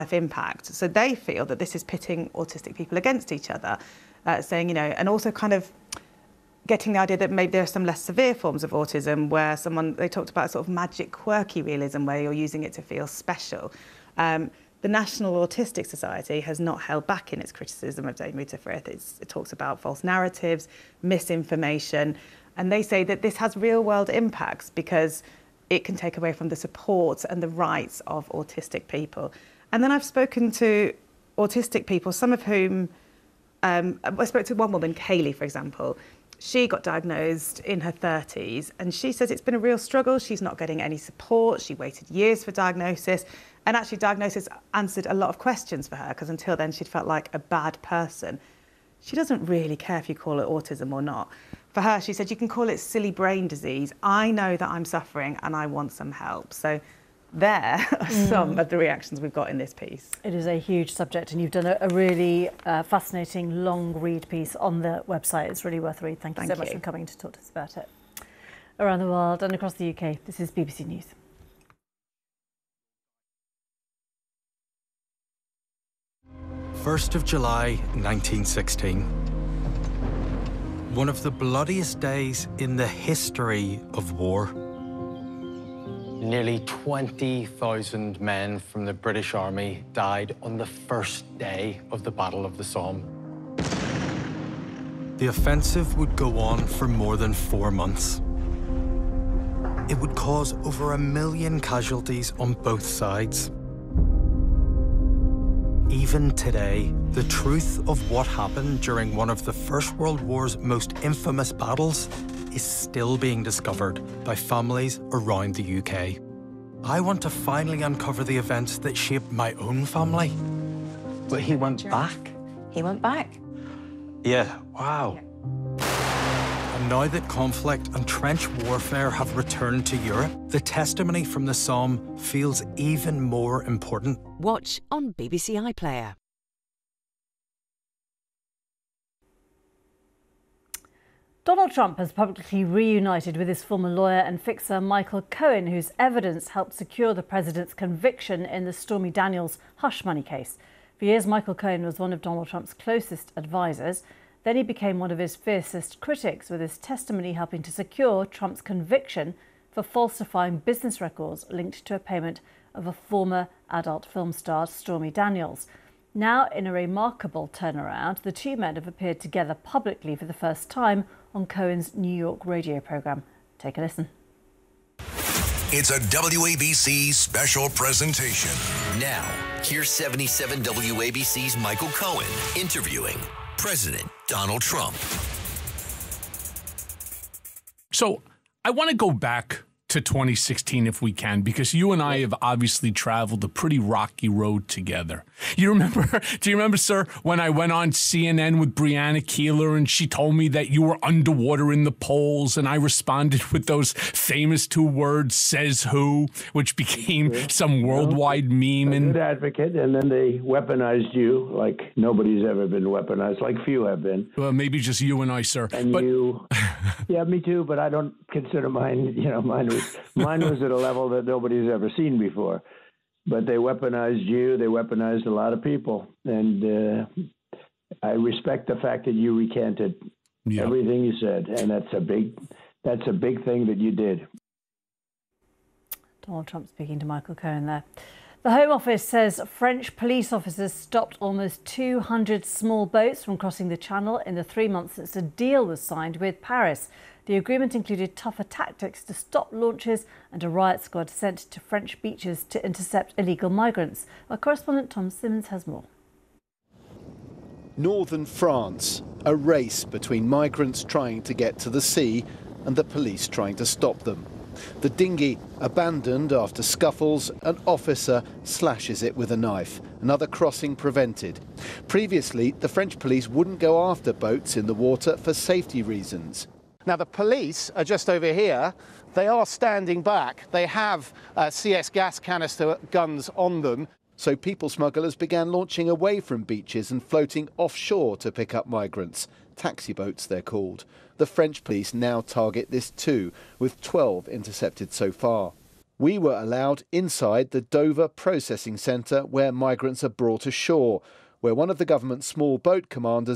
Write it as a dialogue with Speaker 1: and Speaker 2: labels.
Speaker 1: impact. So they feel that this is pitting autistic people against each other, saying, you know, and also kind of getting the idea that maybe there are some less severe forms of autism where they talked about sort of magic quirky realism where you're using it to feel special. The National Autistic Society has not held back in its criticism of Dame Ruta Frith. It talks about false narratives, misinformation, and they say that this has real-world impacts because it can take away from the support and the rights of autistic people. And then I've spoken to autistic people, some of whom, I spoke to one woman, Kaylee, for example. She got diagnosed in her 30s and she says it's been a real struggle. She's not getting any support. She waited years for diagnosis, and actually diagnosis answered a lot of questions for her because until then she'd felt like a bad person. She doesn't really care if you call it autism or not. For her, she said, you can call it silly brain disease. I know that I'm suffering and I want some help. So there are some of the reactions we've got in this piece.
Speaker 2: It is a huge subject, and you've done a really fascinating long read piece on the website. It's really worth a read. Thank you so much for coming to talk to us about it. Around the world and across the UK, this is BBC News.
Speaker 3: First of July 1916. One of the bloodiest days in the history of war.
Speaker 4: Nearly 20,000 men from the British Army died on the first day of the Battle of the Somme.
Speaker 3: The offensive would go on for more than 4 months. It would cause over 1 million casualties on both sides. Even today, the truth of what happened during one of the First World War's most infamous battles is still being discovered by families around the UK. I want to finally uncover the events that shaped my own family.
Speaker 4: But he went back?
Speaker 5: He went back.
Speaker 4: Yeah, wow.
Speaker 3: And now that conflict and trench warfare have returned to Europe, the testimony from the Somme feels even more important.
Speaker 6: Watch on BBC iPlayer.
Speaker 2: Donald Trump has publicly reunited with his former lawyer and fixer Michael Cohen, whose evidence helped secure the president's conviction in the Stormy Daniels hush money case. For years, Michael Cohen was one of Donald Trump's closest advisors. Then he became one of his fiercest critics, with his testimony helping to secure Trump's conviction for falsifying business records linked to a payment of a former adult film star, Stormy Daniels. Now, in a remarkable turnaround, the two men have appeared together publicly for the first time on Cohen's New York radio programme. Take a listen.
Speaker 7: It's a WABC special presentation.
Speaker 8: Now, here's 77 WABC's Michael Cohen interviewing President Donald Trump.
Speaker 9: So I want to go back to 2016 if we can, because you and I have obviously traveled a pretty rocky road together. Do you remember, sir, when I went on CNN with Brianna Keeler and she told me that you were underwater in the polls, and I responded with those famous 2 words, says who, which became some worldwide meme.
Speaker 10: A good advocate, and then they weaponized you like nobody's ever been weaponized, like few have been.
Speaker 9: Well, maybe just you and I, sir.
Speaker 10: And you, yeah, me too, but I don't consider mine, mine was at a level that nobody's ever seen before. But they weaponized you. They weaponized a lot of people. And I respect the fact that you recanted everything you said. And that's a big thing that you did.
Speaker 2: Donald Trump speaking to Michael Cohen there. The Home Office says French police officers stopped almost 200 small boats from crossing the Channel in the 3 months since a deal was signed with Paris. The agreement included tougher tactics to stop launches and a riot squad sent to French beaches to intercept illegal migrants. Our correspondent Tom Simmons has more.
Speaker 11: Northern France, a race between migrants trying to get to the sea and the police trying to stop them. The dinghy abandoned after scuffles, an officer slashes it with a knife. Another crossing prevented. Previously, the French police wouldn't go after boats in the water for safety reasons.
Speaker 12: Now, the police are just over here. They are standing back. They have CS gas canister guns on them.
Speaker 11: So people smugglers began launching away from beaches and floating offshore to pick up migrants. Taxi boats, they're called. The French police now target this too, with 12 intercepted so far. We were allowed inside the Dover processing centre where migrants are brought ashore, where one of the government's small boat commanders